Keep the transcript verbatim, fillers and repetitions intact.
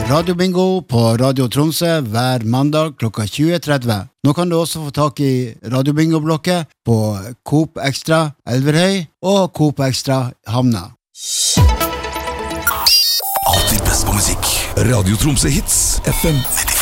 Radio Bingo på Radio Tromsø hver mandag klokka tjue tretti. Nå kan du også få tak i Radio Bingo-blokket på Coop Extra Elverhøy og Coop Extra Hamna. Alltid best på musikk. Radio Tromsø Hits F M